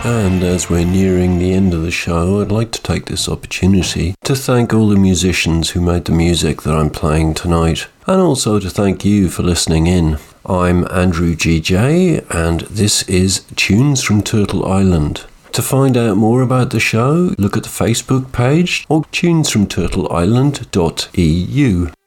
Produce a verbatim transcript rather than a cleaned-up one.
And as we're nearing the end of the show, I'd like to take this opportunity to thank all the musicians who made the music that I'm playing tonight, and also to thank you for listening in. I'm Andrew G J, and this is Tunes from Turtle Island. To find out more about the show, look at the Facebook page or tunes from turtle island dot e u.